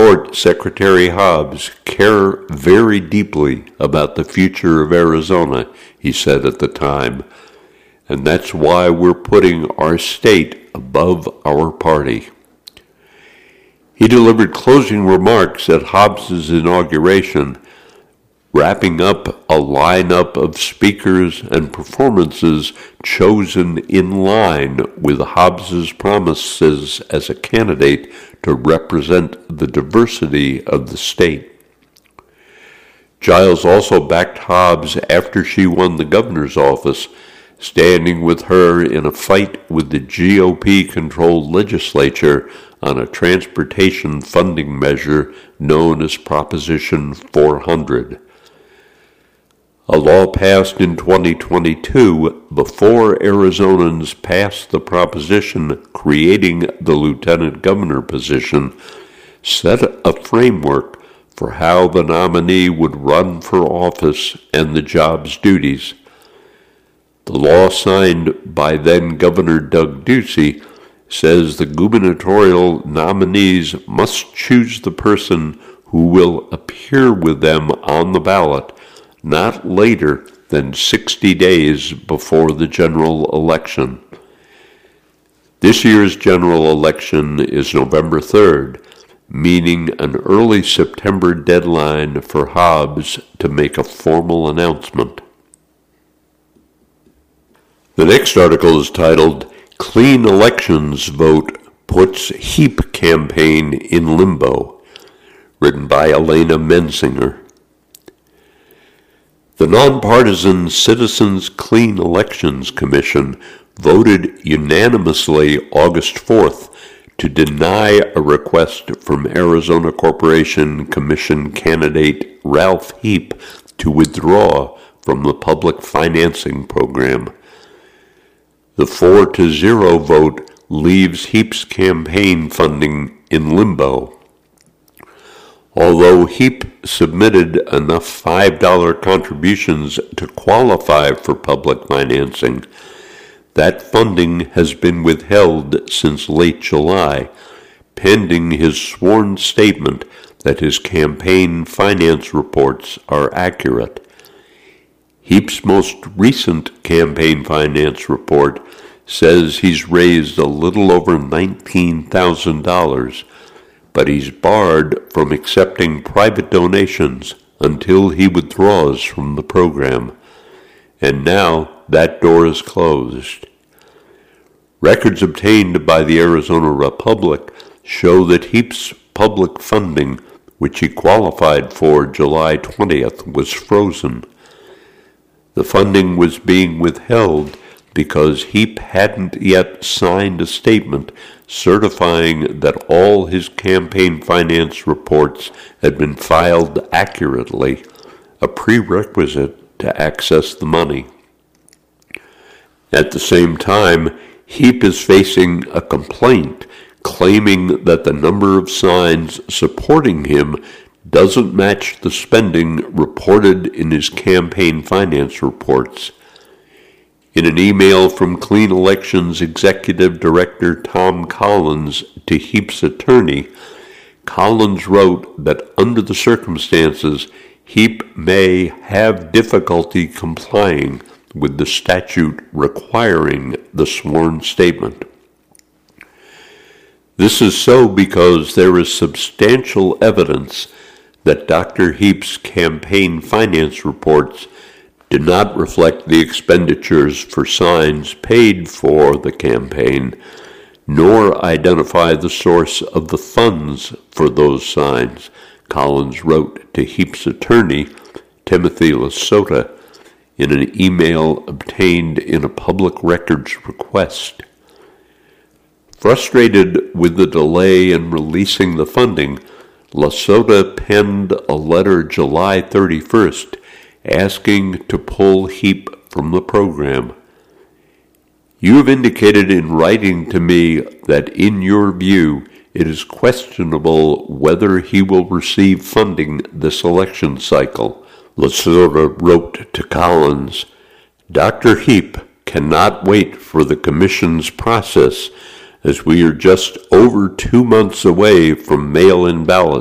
support Secretary Hobbs, care very deeply about the future of Arizona, he said at the time, and that's why we're putting our state above our party. He delivered closing remarks at Hobbs's inauguration, wrapping up a lineup of speakers and performances chosen in line with Hobbs's promises as a candidate to represent the diversity of the state. Giles also backed Hobbs after she won the governor's office, standing with her in a fight with the GOP-controlled legislature on a transportation funding measure known as Proposition 400. A law passed in 2022 before Arizonans passed the proposition creating the lieutenant governor position set a framework for how the nominee would run for office and the job's duties. The law signed by then-Governor Doug Ducey says the gubernatorial nominees must choose the person who will appear with them on the ballot not later than 60 days before the general election. This year's general election is November 3rd, meaning an early September deadline for Hobbs to make a formal announcement. The next article is titled, Clean Elections Vote Puts HEAP Campaign in Limbo, written by Elena Mensinger. The nonpartisan Citizens Clean Elections Commission voted unanimously August 4th to deny a request from Arizona Corporation Commission candidate Ralph Heap to withdraw from the public financing program. The 4-0 vote leaves Heap's campaign funding in limbo. Although Heap submitted enough $5 contributions to qualify for public financing, that funding has been withheld since late July, pending his sworn statement that his campaign finance reports are accurate. Heap's most recent campaign finance report says he's raised a little over $19,000, but he's barred from accepting private donations until he withdraws from the program. And now that door is closed. Records obtained by the Arizona Republic show that Heap's public funding, which he qualified for July 20th, was frozen. The funding was being withheld because Heap hadn't yet signed a statement certifying that all his campaign finance reports had been filed accurately, a prerequisite to access the money. At the same time, Heap is facing a complaint claiming that the number of signs supporting him doesn't match the spending reported in his campaign finance reports. In an email from Clean Elections Executive Director Tom Collins to Heap's attorney, Collins wrote that under the circumstances, Heap may have difficulty complying with the statute requiring the sworn statement. This is so because there is substantial evidence that Dr. Heap's campaign finance reports do not reflect the expenditures for signs paid for the campaign, nor identify the source of the funds for those signs, Collins wrote to Heap's attorney, Timothy Lasota, in an email obtained in a public records request. Frustrated with the delay in releasing the funding, Lasota penned a letter July 31st asking to pull Heap from the program. You have indicated in writing to me that in your view it is questionable whether he will receive funding this election cycle, Lasota wrote to Collins. Dr. Heap cannot wait for the Commission's process as we are just over 2 months away from mail-in ballots